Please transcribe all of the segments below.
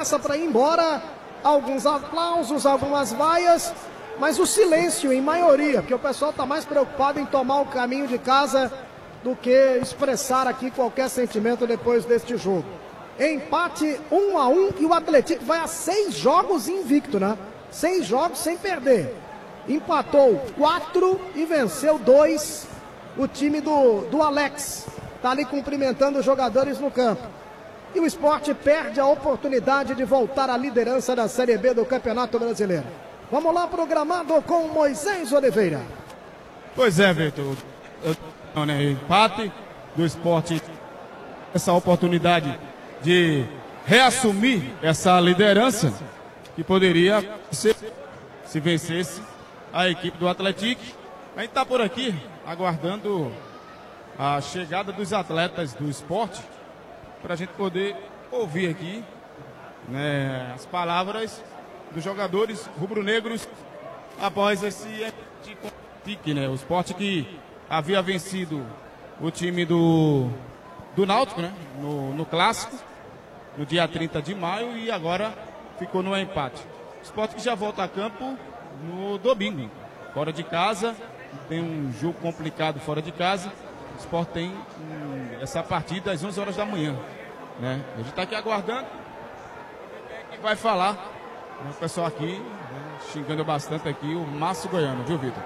pressa para ir embora. Alguns aplausos, algumas vaias, mas o silêncio em maioria, porque o pessoal está mais preocupado em tomar o caminho de casa do que expressar aqui qualquer sentimento depois deste jogo. Empate 1-1 e o Atlético vai a 6 jogos invicto, né? 6 jogos sem perder. Empatou 4 e venceu 2. O time do Alex está ali cumprimentando os jogadores no campo. E o Sport perde a oportunidade de voltar à liderança da Série B do Campeonato Brasileiro. Vamos lá, programado com Moisés Oliveira. Pois é, Vitor. Empate do Sport. Essa oportunidade de reassumir essa liderança que poderia ser se vencesse a equipe do Atlético. A gente está por aqui aguardando a chegada dos atletas do Sport para a gente poder ouvir aqui, né, as palavras dos jogadores rubro-negros após esse empate, né? O Sport que havia vencido o time do Náutico, né? No clássico, no dia 30 de maio, e agora ficou no empate. O Sport que já volta a campo no domingo, fora de casa, tem um jogo complicado fora de casa. O Sport tem essa partida às 11 horas da manhã, né? A gente está aqui aguardando quem vai falar, né? O pessoal aqui, né, xingando bastante aqui o Márcio Goiano, viu, Vitor?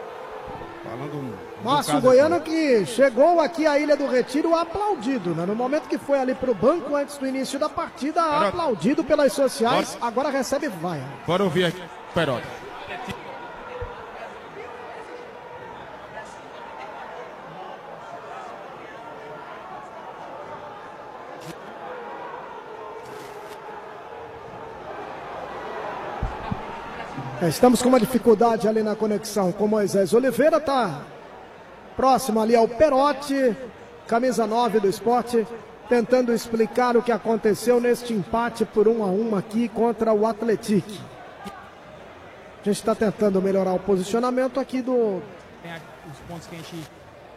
Márcio Goiano que chegou aqui à Ilha do Retiro aplaudido, né? No momento que foi ali pro banco antes do início da partida, aplaudido pelas sociais, agora recebe vaia. Bora ouvir aqui, Perota. Estamos com uma dificuldade ali na conexão com Moisés Oliveira, está próximo ali ao Perotti, camisa 9 do Sport, tentando explicar o que aconteceu neste empate por 1-1 aqui contra o Atlético. A gente está tentando melhorar o posicionamento aqui do... Tem os pontos que a gente...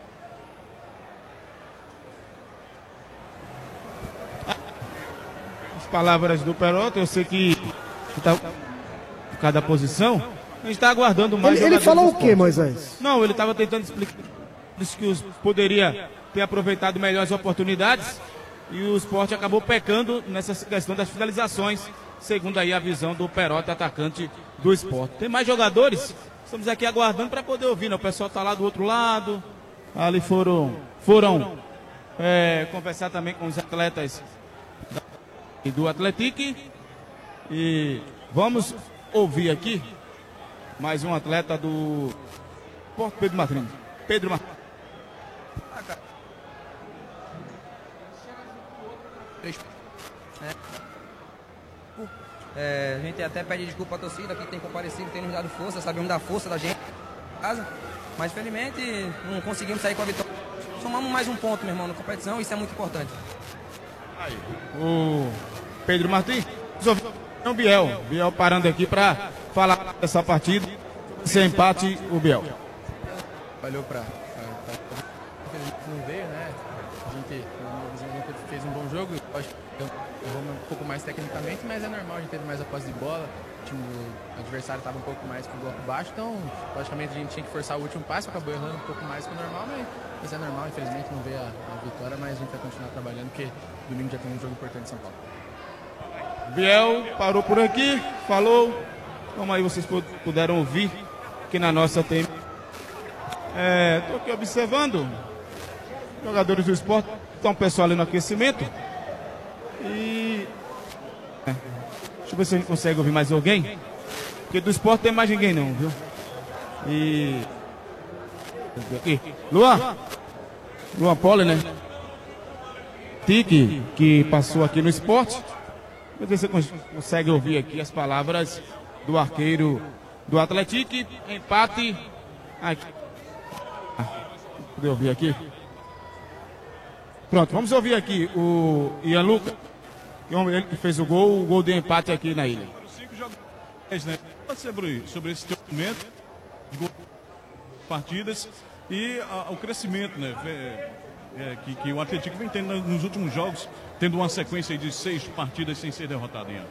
As palavras do Perotti, eu sei que está... cada posição, a gente está aguardando mais. Ele falou o que, Moisés? Não, ele estava tentando explicar que os poderia ter aproveitado melhor as oportunidades e o Sport acabou pecando nessa questão das finalizações, segundo aí a visão do Perotti, atacante do Sport. Tem mais jogadores? Estamos aqui aguardando para poder ouvir, né? O pessoal está lá do outro lado, ali foram conversar também com os atletas do Atlético e vamos ouvir aqui mais um atleta do Porto Pedro Martins. Pedro Martins. A gente até pede desculpa à torcida que tem comparecido, tem nos dado força, sabemos da força da gente em casa, mas felizmente não conseguimos sair com a vitória. Somamos mais um ponto, meu irmão, na competição, isso é muito importante. Aí, o Pedro Martins. O Biel parando aqui para falar dessa partida. Esse empate, o Biel. Valeu para não veio, né? A gente fez um bom jogo, errou um pouco mais tecnicamente, mas é normal, a gente teve mais a posse de bola, o time do adversário estava um pouco mais com o bloco baixo, então logicamente a gente tinha que forçar o último passo, acabou errando um pouco mais que o normal, mas é normal, infelizmente não veio a vitória, mas a gente vai continuar trabalhando, porque domingo já tem um jogo importante em São Paulo. Biel parou por aqui, falou, como aí vocês puderam ouvir aqui na nossa tem. Estou aqui observando jogadores do Sport, estão o pessoal ali no aquecimento e deixa eu ver se a gente consegue ouvir mais alguém, porque do Sport tem mais ninguém não, viu? E aqui, Luan Poli, né? Tique, que passou aqui no Sport. Vamos ver se você consegue ouvir aqui as palavras do arqueiro do Atlético. Empate aqui. Poder ouvir aqui? Pronto, vamos ouvir aqui o Ian Lucas, ele que fez o gol de empate aqui na ilha. Sobre esse momento, partidas e o crescimento, né? Que o Atlético vem tendo nos últimos jogos, tendo uma sequência de 6 partidas sem ser derrotado em ano.